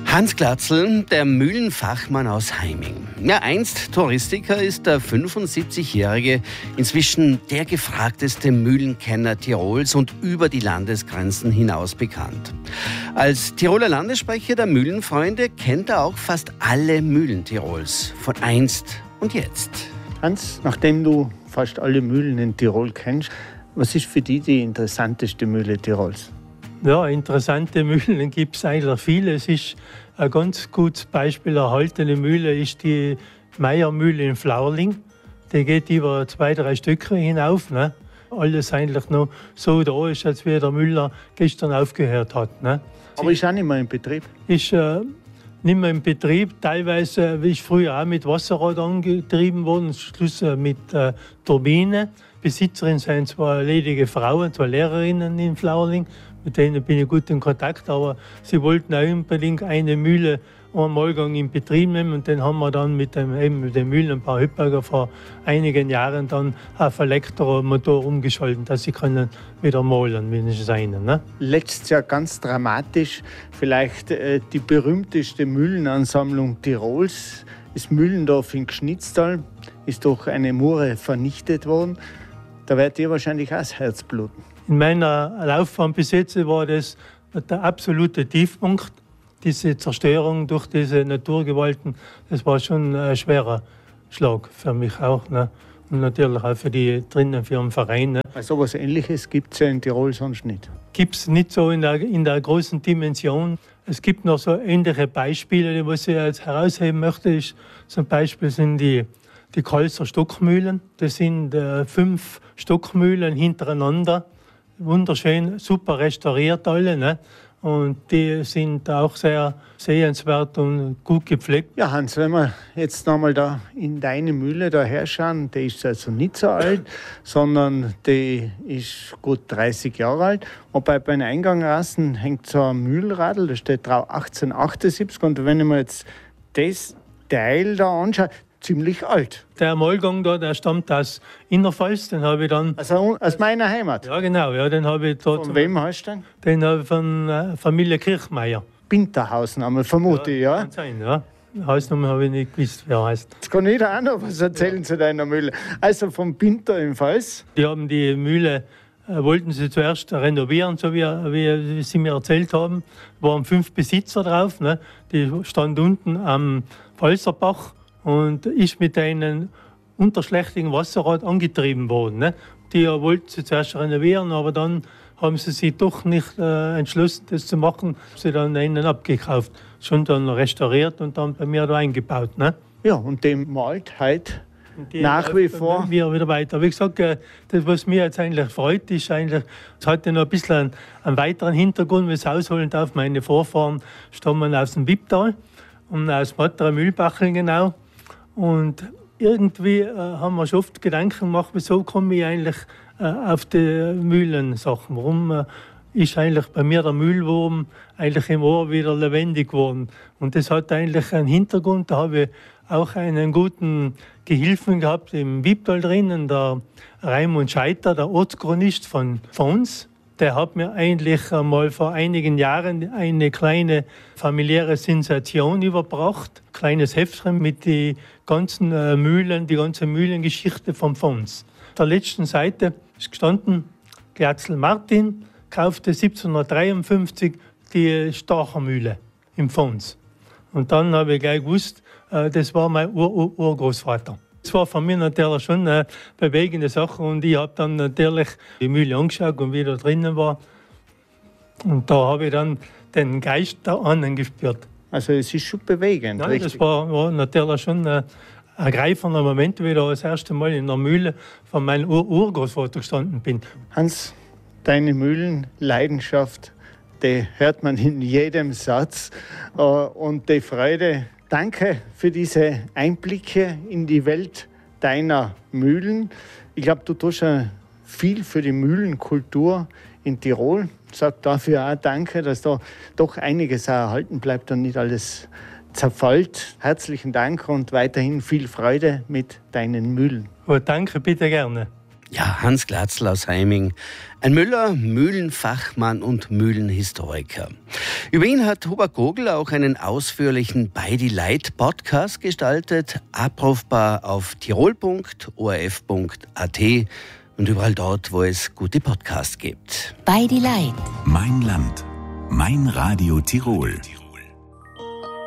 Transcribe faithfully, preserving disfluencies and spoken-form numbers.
Hans Glatzel, der Mühlenfachmann aus Heiming. Ja, einst Touristiker ist der fünfundsiebzigjährige inzwischen der gefragteste Mühlenkenner Tirols und über die Landesgrenzen hinaus bekannt. Als Tiroler Landessprecher der Mühlenfreunde kennt er auch fast alle Mühlen Tirols, von einst und jetzt. Hans, nachdem du fast alle Mühlen in Tirol kennst, was ist für dich die interessanteste Mühle Tirols? Ja, interessante Mühlen gibt es eigentlich viele. Es ist ein ganz gutes Beispiel, erhaltene Mühle ist die Meiermühle in Flauerling. Die geht über zwei, drei Stücke hinauf. Ne? Alles eigentlich noch so da ist, als wie der Müller gestern aufgehört hat. Ne? Aber ist auch nicht mehr in Betrieb? Ist äh, nicht mehr in Betrieb. Teilweise ist früher auch mit Wasserrad angetrieben worden, Schluss mit äh, Turbine. Besitzerin sind zwei ledige Frauen, zwei Lehrerinnen in Flauerling. Mit denen bin ich gut in Kontakt, aber sie wollten auch unbedingt eine Mühle einmal in Betrieb nehmen. Und dann haben wir dann mit dem, eben mit dem Mühlenbau Hüpperger vor einigen Jahren dann auf Elektromotor umgeschaltet, dass sie können wieder malen, wenigstens einen. Ne? Letztes Jahr ganz dramatisch, vielleicht äh, die berühmteste Mühlenansammlung Tirols, das Mühlendorf in Gschnitztal, ist durch eine Mure vernichtet worden. Da wird dir wahrscheinlich auch das Herz bluten. In meiner Laufbahn bis jetzt war das der absolute Tiefpunkt. Diese Zerstörung durch diese Naturgewalten, das war schon ein schwerer Schlag für mich auch. Ne? Und natürlich auch für die drinnen, für den Verein. Ne? Also etwas Ähnliches gibt es ja in Tirol sonst nicht. Gibt es nicht so in der, in der großen Dimension. Es gibt noch so ähnliche Beispiele, die was ich jetzt herausheben möchte. Ist, zum Beispiel sind die Die Kalser Stockmühlen. Das sind äh, fünf Stockmühlen hintereinander. Wunderschön, super restauriert alle. Ne? Und die sind auch sehr sehenswert und gut gepflegt. Ja, Hans, wenn wir jetzt nochmal da in deine Mühle da herschauen, die ist also nicht so alt, sondern die ist gut dreißig Jahre alt. Und bei beim Eingang außen hängt so ein Mühlradl, da steht drauf achtzehnhundertachtundsiebzig. Und wenn ich mir jetzt das Teil da anschaue, ziemlich alt. Der Mahlgang da, der stammt aus Innerpfalz, den habe ich dann... Also aus meiner Heimat? Ja, genau, ja, den habe ich dort... Von wem hast du den? Den habe ich von äh, Familie Kirchmeier. Binterhausen einmal, vermute ich, ja? Kann sein, ja. Hausnummer habe ich nicht gewusst, wer heißt. Jetzt kann ich da auch noch was erzählen ja. zu deiner Mühle. Also vom Binter im Pfalz. Die haben die Mühle, äh, wollten sie zuerst renovieren, so wie, wie, wie sie mir erzählt haben. Waren fünf Besitzer drauf, ne? Die stand unten am Pfalzerbach und ist mit einem unterschlächtigen Wasserrad angetrieben worden. Ne? Die wollten sie zuerst renovieren, aber dann haben sie sich doch nicht äh, entschlossen, das zu machen. Sie dann einen abgekauft, schon dann restauriert und dann bei mir da eingebaut. Ne? Ja, und dem malt heute nach wie vor. Wir wieder weiter. Wie gesagt, äh, das, was mich jetzt eigentlich freut, ist eigentlich, es hat ja noch ein bisschen einen, einen weiteren Hintergrund, wie es ausholen darf. Meine Vorfahren stammen aus dem Wipptal und aus Matterer Mühlbachel genau. Und irgendwie äh, haben wir schon oft Gedanken gemacht, wieso komme ich eigentlich äh, auf die Mühlensachen? Warum äh, ist eigentlich bei mir der Mühlwurm eigentlich im Ohr wieder lebendig geworden? Und das hat eigentlich einen Hintergrund. Da habe ich auch einen guten Gehilfen gehabt im Wipptal drinnen, der Raimund Scheiter, der Ortschronist von, von uns. Der hat mir eigentlich einmal vor einigen Jahren eine kleine familiäre Sensation überbracht. Ein kleines Heftchen mit den ganzen äh, Mühlen, die ganze Mühlengeschichte vom Fons. Auf der letzten Seite ist gestanden, Glatzel Martin kaufte siebzehnhundertdreiundfünfzig die Stachermühle im Fons. Und dann habe ich gleich gewusst, äh, das war mein Ur-Ur-Urgroßvater. Das war für mich natürlich schon eine bewegende Sache und ich habe dann natürlich die Mühle angeschaut und wie da drinnen war. Und da habe ich dann den Geist der anderen gespürt. Also es ist schon bewegend, Nein, richtig? Das war, war natürlich schon ein ergreifender Moment, wie ich da das erste Mal in der Mühle von meinem Ur Urgroßvater gestanden bin. Hans, deine Mühlenleidenschaft, die hört man in jedem Satz. Und die Freude. Danke für diese Einblicke in die Welt deiner Mühlen. Ich glaube, du tust ja viel für die Mühlenkultur in Tirol. Sag dafür auch danke, dass da doch einiges auch erhalten bleibt und nicht alles zerfällt. Herzlichen Dank und weiterhin viel Freude mit deinen Mühlen. Oh, danke, bitte gerne. Ja, Hans Glatzl aus Heiming. Ein Müller, Mühlenfachmann und Mühlenhistoriker. Über ihn hat Hubert Gogl auch einen ausführlichen Bei die Leid Podcast gestaltet, abrufbar auf tirol punkt o r f punkt a t und überall dort, wo es gute Podcasts gibt. Bei die Leid. Mein Land. Mein Radio Tirol.